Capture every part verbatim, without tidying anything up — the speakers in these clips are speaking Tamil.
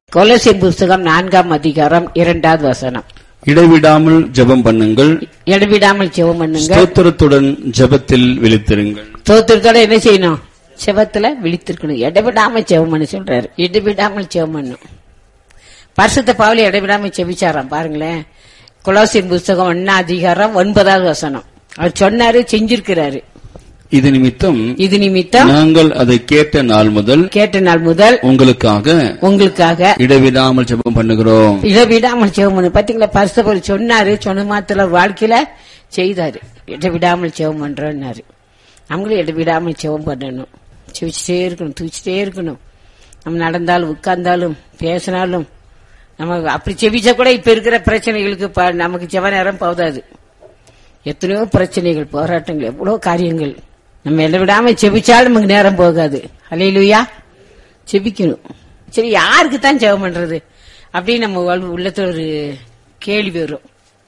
கொலோசியர் புஸ்தகம் நான்காம் அதிகாரம் இரண்டாவது வசனம். இடைவிடாமல் ஜெபம் பண்ணுங்கள், இடைவிடாமல் ஜெபம் பண்ணுங்கள், ஸ்தோத்திரத்துடன் ஜெபத்தில் விழித்திருங்கள். ஸ்தோத்திரத்தோட என்ன செய்யணும்? ஜெபத்துல விழித்திருக்கணும். இடைவிடாமல் ஜெபம் பண்ண சொல்றாரு. இடைவிடாமல் ஜெபம் பண்ணும். பரிசுத்த பவுல் இடைவிடாமல் ஜெபிச்சாராம். பாருங்களேன், கொலோசியர் புஸ்தகம் ஒன்னாம் அதிகாரம் ஒன்பதாவது வசனம். அவர் சொன்னாரு, செஞ்சிருக்கிறாரு. இது நிமித்தம் இது நிமித்தம் நாங்கள் அதை கேட்ட நாள் முதல் கேட்ட நாள் முதல் உங்களுக்காக உங்களுக்காக இடைவிடாமல் ஜெபம் பண்ணுகிறோம். இடைவிடாமல் ஜெபம் பண்ணு. பாத்தீங்களா, பரிசுத்த பவுல் சொன்னாரு, சொன்ன மாத்திர வாழ்க்கையில செய்தாரு. இடைவிடாமல் ஜெபம் பண்றோம்னாரு. நம்மளும் இடைவிடாமல் ஜெபம் பண்ணணும். செவிச்சுட்டே இருக்கணும், தூச்சிட்டே இருக்கணும். நம்ம நடந்தாலும் உட்கார்ந்தாலும் பேசினாலும் நம்ம அப்படி செவிச்சா கூட இப்ப இருக்கிற பிரச்சனைகளுக்கு நமக்கு ஜெப நேரம் போதாது. எத்தனையோ பிரச்சனைகள், போராட்டங்கள், எவ்வளவு காரியங்கள். நம்ம எல்லாம் விடாம செபிச்சாலும் நமக்கு நேரம் போகாது. அல்லேலூயா, செபிக்கணும். சரி, யாருக்கு தான் ஜெபம் பண்றது அப்படின்னு நம்ம உள்ளத்துல ஒரு கேள்வி வரும்.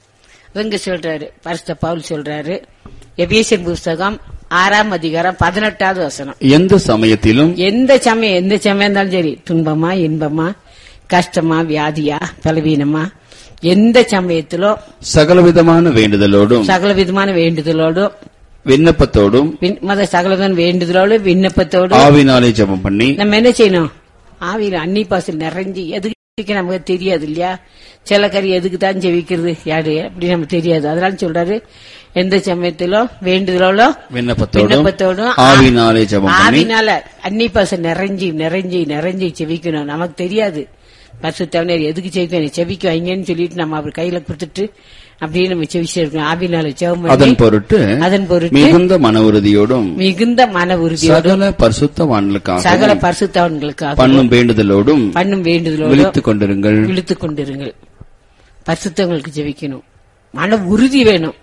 இங்க சொல்றாரு, பரிசுத்த பவுல் சொல்றாரு, எபேசியர் புஸ்தகம் ஆறாம் அதிகாரம் பதினெட்டாவது வசனம். எந்த சமயத்திலும் எந்த சமயம் எந்த சமயம் இருந்தாலும் சரி, துன்பமா இன்பமா கஷ்டமா வியாதியா பலவீனமா, எந்த சமயத்திலும் சகலவிதமான வேண்டுதலோடும் சகலவிதமான வேண்டுதலோடும் விண்ணப்பத்தோடும் சகலவிதமான வேண்டுதலோடும் விண்ணப்பத்தோடும் ஆவினாலே ஜெபம் பண்ணி நம்ம என்ன செய்யணும்? ஆவியில அன்னி பாசல் நிறைஞ்சி, எதுக்கு நமக்கு தெரியாது இல்லையா? சில கறி எதுக்கு தான் ஜெபிக்கிறது யாரு அப்படி நமக்கு தெரியாது. அதனால சொல்றாரு, எந்த சமயத்திலும் வேண்டுதலோட விண்ணப்பத்தோடும் ஆவினாலே ஜெபம் பண்ணி, ஆவினால அன்னி பாசல் நிறைஞ்சி நிறைஞ்சி நிறைஞ்சி ஜெபிக்கணும். நமக்கு தெரியாது பரிசுத்தவனர் எதுக்கு ஜெபிக்க செபிக்க வைங்கன்னு சொல்லிட்டு நம்ம அவர் கையில கொடுத்துட்டு அப்படியே நம்ம செவிச்சிருக்கோம். ஆவினால ஜெபம் அதன் பொருட்டு அதன் பொருட்டு மிகுந்த மன உறுதியோடும் மிகுந்த மன உறுதியோடும் சகல பரிசுத்தவான்களுக்காக சகல பரிசுத்தவான்களுக்காக பண்ணும் வேண்டுதலோடும் பண்ணும் வேண்டுதலோடும் விழித்துக் கொண்டிருங்கள் விழித்துக் கொண்டிருங்கள். பரிசுத்தவங்களுக்கு ஜெபிக்கணும். மன உறுதி வேணும்.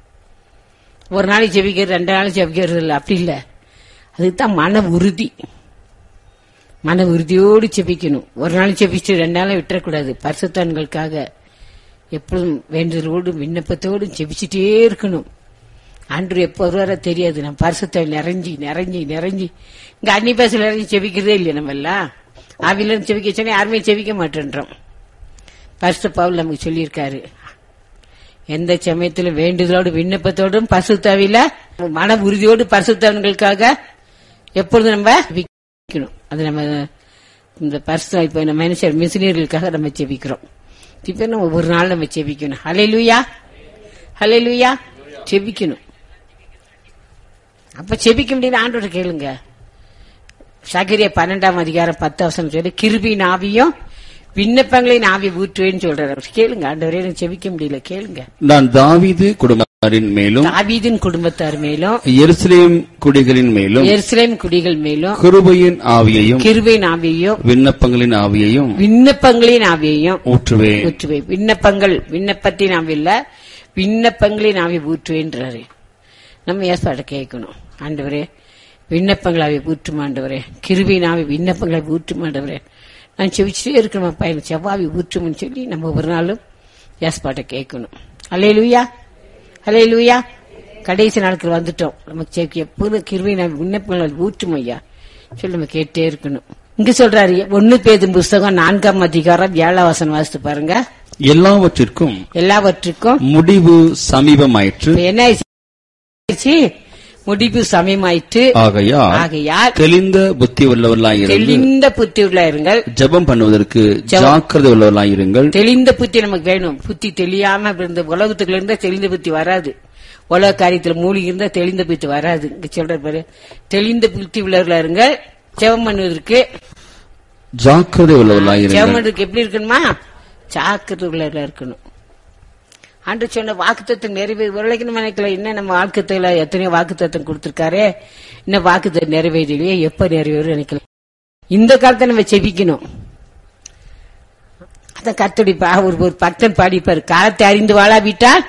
ஒரு நாளைக்கு ஜெபிக்கிறது, ரெண்டு நாளைக்கு ஜெபிக்கிறது இல்லை, அப்படி இல்லை. அதுதான் மன உறுதி. மன உறுதியோடு செபிக்கணும். ஒரு நாள் செபிச்சு ரெண்டு நாளும் விட்டுறக்கூடாது. பரிசுத்தவான்களுக்காக எப்பொழுதும் வேண்டுதலோடு விண்ணப்பத்தோடு செபிச்சுட்டே இருக்கணும். அன்று எப்போ வருவார தெரியாது. நம்ம பரிசுத்தவான் நிறைஞ்சி நிறைஞ்சி நிறைஞ்சி இங்க அன்னி பேசல நிறைஞ்சி செபிக்கிறதே இல்லையா? நம்ம எல்லாம் ஆவில செபிக்க சொன்னா யாருமே செபிக்க மாட்டேன்றோம். பரிசுத்த பவுல் நமக்கு சொல்லியிருக்காரு, எந்த சமயத்திலும் வேண்டுதலோடு விண்ணப்பத்தோடும் பரிசுத்தாவில மன உறுதியோடு பரிசுத்தவான்களுக்காக எப்பொழுதும் நம்ம ஜெபிக்கணும். அது நம்ம இந்த பரிசுத்த இப்ப நம்ம மனுஷர் மிஷினரிகளுக்காக நம்ம ஜெபிக்கிறோம். இப்ப நம்ம ஒரு நாள் நம்ம ஜெபிக்கணும். ஹல்லேலூயா, ஹல்லேலூயா, ஜெபிக்கணும். அப்ப ஜெபிக்க முடியாது. ஆண்டவரை கேளுங்க. சகரியா பன்னெண்டாம் அதிகாரம் பத்து வசனம் சொல்லி, கிருபையின் ஆவியும் விண்ணப்பங்களின் ஆவி ஊற்றுவேன்னு சொல்றாரு. கேளுங்க. ஆண்டவரே, எனக்கு ஜெபிக்க முடியல, கேளுங்க. நான் தாவீது குடும்பத்தாரின் மேலும் தாவீதின் குடும்பத்தார் மேலும் எருசலேம் குடிகளின் மேலும் எருசலேம் குடிகள் மேலும் கிருபையின் ஆவியையும் கிருபையின் ஆவியையும் விண்ணப்பங்களின் ஆவியையும் விண்ணப்பங்களின் ஆவியையும் ஊற்றுவேன் ஊற்றுவேன். விண்ணப்பங்கள் விண்ணப்பத்தின் ஆவி இல்ல, விண்ணப்பங்களின் ஆவி ஊற்றுவேன்றாரு. நம்ம ஏற்பாடு கேட்கணும். ஆண்டவரே, விண்ணப்பங்கள் ஆவி ஊற்றும் ஆண்டவரே, கிருபையின் ஆவி விண்ணப்பங்களை ஊற்றும் ஆண்டவரே, நான் செவிச்சுட்டே இருக்கணும் பையன் செவ்வாவி ஊற்றும்னு சொல்லி நம்ம ஒரு நாளும் ஏற்பாட்டை கேட்கணும். அல்லேலூயா, அல்லேலூயா. கடைசி நாட்கள் வந்துட்டோம். நமக்கு எப்போதும் கிருபை நான் விண்ணப்பங்கள் ஊற்றும் ஐயா சொல்லி நம்ம கேட்டே இருக்கணும். இங்க சொல்றாரு, ஒன்னு பேதுரு புஸ்தகம் நான்காம் அதிகாரம் ஏழாம் வசனம் வாசித்து பாருங்க. எல்லாவற்றிற்கும் எல்லாவற்றுக்கும் முடிவு சமீபமாயிற்று. என்ன ஆயிடுச்சு? முடிவு சமயமாயிற்று. ஆகையால் ஆகையால் தெளிந்த புத்தி உள்ளவர்களாயிருங்கள், தெளிந்த புத்தி உள்ளாயிருங்கள், ஜெபம் பண்ணுவதற்கு ஜாக்கிரதை உள்ளவர்களாயிருங்கள். தெளிந்த புத்தி நமக்கு வேணும். புத்தி தெளியாம இருந்த உலகத்துக்குள்ள இருந்தா தெளிந்த புத்தி வராது. உலக காரியத்துல மூழ்கி இருந்தா தெளிந்த புத்தி வராது. இங்க சொல்ற பாரு, தெளிந்த புத்தி உள்ளவர்களாயிருங்கள், ஜெபம் பண்ணுவதற்கு ஜாக்கிரதை உள்ளவர்களாயிருங்கள். ஜெபம் பண்ணுறதுக்கு எப்படி இருக்கணுமா? ஜாக்கிரதை உள்ளவர்களா இருக்கணும். ஆண்டு சொன்ன வாக்குத்தத்தம் நிறைவேறி ஒரு நம்ம நினைக்கல. இன்னும் நம்ம வாக்குத்தல எத்தனையோ வாக்குத்தத்தம் கொடுத்திருக்காரு, இன்னும் வாக்குத்தம் நிறைவேறலையே, எப்ப நிறைவேறும் நினைக்கல. இந்த காலத்தை நம்ம செபிக்கணும். அதான் கர்த்தருடைய ஒரு ஒரு பக்தன் பாடிப்பாரு, காலத்தை அறிந்து வாழாவிட்டால்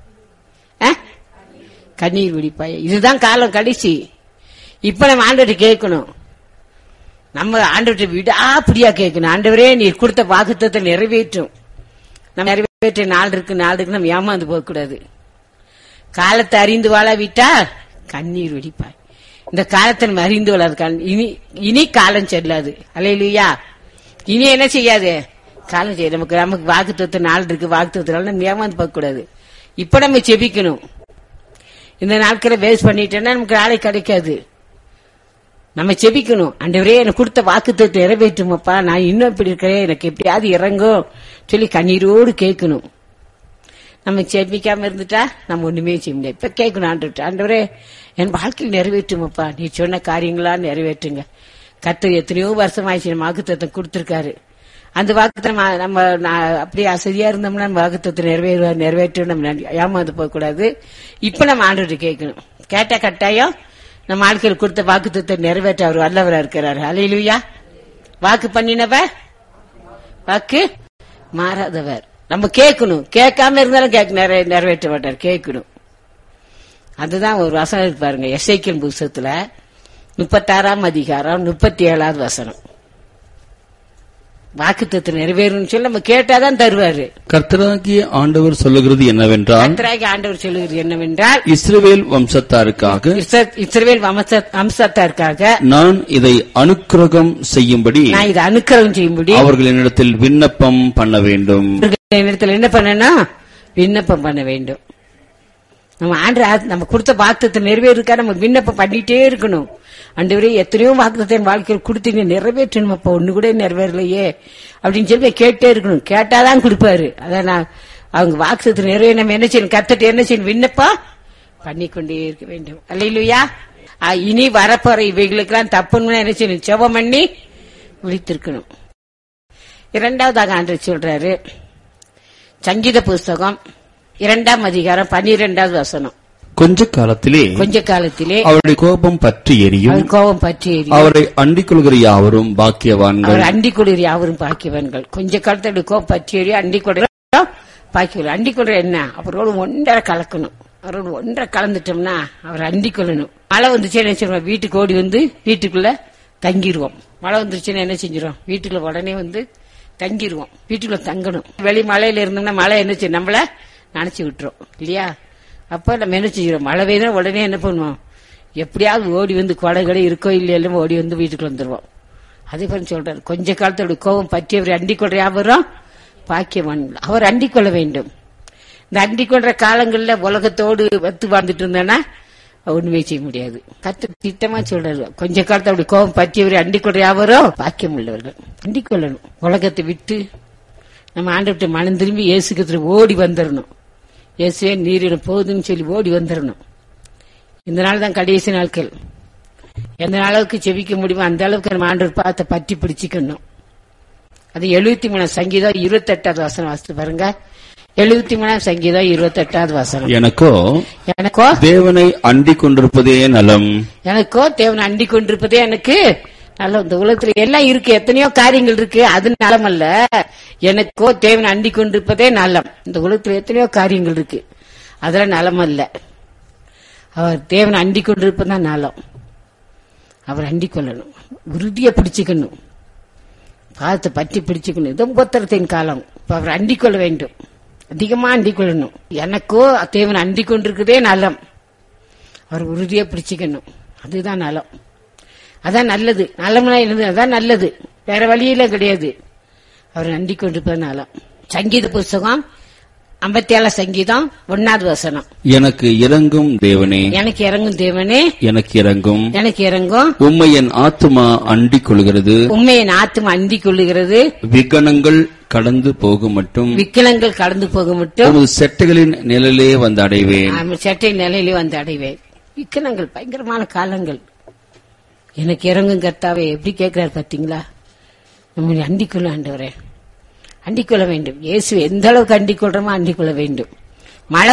கண்ணீர் விடிப்பாய். இதுதான் காலம் கடைசி. இப்ப நம்ம ஆண்டவரை கேட்கணும். நம்ம ஆண்டவரை விடாப்பிடியா கேட்கணும். ஆண்டவரே, நீர் கொடுத்த வாக்குத்தத்தை நிறைவேற்றும். நம்ம நிறைவேற்ற நாள் இருக்கு நாள் இருக்கு நம்ம ஏமாந்து போக கூடாது. காலத்தை அறிந்து வாழாவிட்டா கண்ணீர் வெடிப்பாய். இந்த காலத்தை நம்ம அறிந்து வாழாது. இனி இனி காலம் செல்லாது. அல்லேலூயா. இனி என்ன செய்யாது காலம் செய்ய நமக்கு நமக்கு வாக்குத்தத்து நாள் இருக்கு. வாக்குத்தத்தினால நம்ம ஏமாந்து பார்க்க கூடாது. இப்ப நம்ம செபிக்கணும். இந்த நாட்களை வேஸ்ட் பண்ணிட்டேன்னா நமக்கு நாளை கிடைக்காது. நம்ம செபிக்கணும். ஆண்டவரே எனக்கு கொடுத்த வாக்குத்தத்தை நிறைவேற்றுமப்பா, நான் இன்னும் இப்படி இருக்கிறேன், எனக்கு எப்படியாவது இறங்கும் சொல்லி கண்ணீரோடு கேட்கணும். நம்ம செபிக்காம இருந்துட்டா நம்ம ஒண்ணுமே செய்ய முடியாது. இப்ப கேட்கணும் ஆண்டவர்கிட்ட, ஆண்டவரே என் வாழ்க்கையில் நிறைவேற்றுமப்பா, நீ சொன்ன காரியங்களா நிறைவேற்றுங்க. கர்த்தர் எத்தனையோ வருஷம் ஆயிடுச்சு நம்ம வாக்குத்தத்தை கொடுத்திருக்காரு. அந்த வாக்குத்தை நம்ம அப்படியே அசதியா இருந்தோம்னா நம்ம வாக்குத்தத்தை நிறைவேற நிறைவேற்ற நம்ம ஏமாந்து போக கூடாது. இப்ப நம்ம ஆண்டவர்கிட்ட கேட்கணும். கேட்டா கட்டாயம் நம்ம வாழ்க்கையில் கொடுத்த வாக்குத்தத்தை நிறைவேற்ற அவர் வல்லவரா இருக்கிறார். அல்லேலூயா. வாக்கு பண்ணினவர் வாக்கு மாறாதவர். நம்ம கேட்கணும். கேட்காம இருந்தாலும் கேட்க நிறைவேற்ற மாட்டார். கேட்கணும். அதுதான் ஒரு வசனம் இருக்கு பாருங்க, எசேக்கியேல் புத்தகத்துல முப்பத்தாறாம் அதிகாரம் முப்பத்தி ஏழாவது வசனம். வாக்குத்தத்தை நிறைவேறும் சொல்லி நம்ம கேட்டாதான் தருவாரு. கர்த்தராகிய ஆண்டவர் சொல்லுகிறது என்னவென்றால் கர்த்தராகிய ஆண்டவர் சொல்லுகிறது என்னவென்றால் இஸ்ரவேல் வம்சத்தாருக்காக இஸ்ரவேல் வம்சத்தாருக்காக நான் இதை அனுக்கிரகம் செய்யும்படி நான் இதை அனுக்கிரகம் செய்யும்படி அவர்களிடத்தில் விண்ணப்பம் பண்ண வேண்டும். இடத்துல என்ன பண்ணணும்? விண்ணப்பம் பண்ண வேண்டும். நம்ம ஆண்டு நம்ம கொடுத்த வாக்குத்தத்தை நிறைவேறுக்கா நம்ம விண்ணப்பம் பண்ணிட்டே இருக்கணும். ஆண்டவரே எத்தனையோ வாக்குத்தத்தை என் வாழ்க்கையில் கொடுத்தீங்க, நிறைவேற்றணும், அப்ப ஒண்ணு கூட நிறைவேறலையே அப்படின்னு சொல்லி கேட்டே இருக்கணும். கேட்டாதான் கொடுப்பாரு. அதான் நான் அவங்க வாக்குத்தத்தை நிறைவேற நம்ம என்ன செய்யணும்? கர்த்தர்ட்ட என்ன செய்யணும்? விண்ணப்பம் பண்ணிக்கொண்டே இருக்க வேண்டும். அல்லேலூயா. இனி வரப்போற இவைகளுக்கெல்லாம் தப்புன்னு என்ன செய்யணும்? ஜெபம் பண்ணி விழித்திருக்கணும். இரண்டாவதாக ஆண்டவர் சொல்றாரு, சங்கீத புஸ்தகம் இரண்டாம் அதிகாரம் பன்னிரெண்டாவது வசனம். கொஞ்ச காலத்திலே கொஞ்ச காலத்திலே அவருடைய கோபம் பற்றி எரியும், கோபம் பற்றி எரியும், அவரை அண்டிக் கொள்கிற யாவரும் பாக்கியவான்கள். அவர் அண்டிக் கொள்கிற யாவரும் பாக்கியவான்கள். கொஞ்ச காலத்தில் கோபம் பற்றி எரியும், அண்டிக் கொள்கிற பாக்கியவான். அண்டிக் கொள்கிற என்ன? அவரோடு ஒன்றரை கலக்கணும். அவரோடு ஒன்றரை கலந்துட்டோம்னா அவர் அண்டிக் கொள்ளணும். மழை வந்துச்சு என்ன செய்வோம்? வீட்டுக்கு ஓடி வந்து வீட்டுக்குள்ள தங்கிடுவோம். மழை வந்துருச்சுன்னா என்ன செஞ்சிடும்? வீட்டுக்குள்ள உடனே வந்து தங்கிடுவோம். வீட்டுக்குள்ள தங்கணும். வெளி மழையில இருந்தோம்னா மழை என்ன செய்யும்? நம்மள நினைச்சு விட்டுரும் இல்லையா? அப்ப நம்ம என்ன செய்யறோம்? மழை பெய்யுதா உடனே என்ன பண்ணுவோம்? எப்படியாவது ஓடி வந்து கொடை கடை இருக்கோ இல்லையா ஓடி வந்து வீட்டுக்கு வந்துருவோம். அதே போல சொல்றாரு, கொஞ்ச காலத்தோட கோபம் பற்றியவர் அண்டிக் கொள்ற யாவரும் பாக்கியவான். அவர் அண்டிக் கொள்ள வேண்டும். இந்த அண்டிக் கொள்ற காலங்கள்ல உலகத்தோடு வத்து வாழ்ந்துட்டு இருந்தோன்னா ஒண்ணுமே செய்ய முடியாது. கத்து திட்டமா சொல்றாரு, கொஞ்ச காலத்தோட கோபம் பற்றியவர் அண்டிக் கொள்ற யாவரும் பாக்கியம் உள்ளவர்கள். அண்டிக் கொள்ளணும். உலகத்தை விட்டு நம்ம ஆண்டவர்கிட்ட மனம் திரும்பி இயேசுக்கு ஓடி வந்துடணும். இயேசுவே நீரிட போகுதுன்னு சொல்லி ஓடி வந்துடணும். இந்த நாள் தான் கடைசி நாட்கள். எந்த அளவுக்கு செபிக்க முடியுமோ அந்த அளவுக்கு நம்ம ஆண்டவர் பார்த்த பற்றி பிடிச்சிக்கணும். அது எழுபத்தி மூணாம் சங்கீதம் இருபத்தி எட்டாவது வசனம் வாசித்து பாருங்க. எழுபத்தி மூணாம் சங்கீதம் இருபத்தி எட்டாவது வசனம். எனக்கோ எனக்கோ தேவனை அண்டிக் கொண்டிருப்பதே நலம். எனக்கோ தேவனை அண்டிக் கொண்டிருப்பதே எனக்கு நல்ல. இந்த உலகத்துல எல்லாம் இருக்கு, எத்தனையோ காரியங்கள் இருக்கு, அது நலம் அல்ல. எனக்கோ தேவன் அண்டிக் கொண்டிருப்பதே நலம். இந்த உலகத்துல எத்தனையோ காரியங்கள் இருக்கு, அதெல்லாம் நலம் அல்ல. அவர் தேவன் அண்டிக் கொண்டிருப்பதான் நலம். அவர் அண்டிக் கொள்ளணும், உறுதியா பிடிச்சுக்கணும், பாதத்தை பற்றி பிடிச்சுக்கணும். இது உபத்திரத்தின் காலம். அவர் அண்டிக் கொள்ள வேண்டும், அதிகமா அண்டிக் கொள்ளணும். எனக்கோ தேவன் அண்டிக் கொண்டிருக்கிறதே நலம். அவர் உறுதியா பிடிச்சுக்கணும், அதுதான் நலம். அதான் நல்லது. நலம்னா இருந்தது அதான் நல்லது, வேற வழியில கிடையாது. அவர் நன்றி கொண்டிருப்பதனால. சங்கீத புஸ்தகம் ஐம்பத்தி ஏழு சங்கீதம் ஒன்னாவது வசனம். எனக்கு இறங்கும் தேவனே, எனக்கு இறங்கும் தேவனே, எனக்கு இறங்கும், எனக்கு இறங்கும். உம்மை என் ஆத்துமா அண்டிக் கொள்கிறது, உம்மை என் ஆத்துமா அண்டிக் கொள்ளுகிறது. விக்கனங்கள் கடந்து போகும் மட்டும், விக்கனங்கள் கடந்து போகும் மட்டும் உமது செட்டைகளின் நிழலே வந்து அடைவேன். செட்டை நிலையிலே வந்து அடைவேன். விக்கனங்கள் பயங்கரமான காலங்கள். எனக்கு இறங்கும் கர்த்தாவே எப்படி கேட்கிறாரு பாத்தீங்களா? நம்ம அண்டிக் கொள்ள ஆண்டவரே, அண்டிக் கொள்ள வேண்டும். இயேசு எந்த அளவுக்கு அண்டிக் கொள்றோமோ அண்டிக் கொள்ள வேண்டும். மழை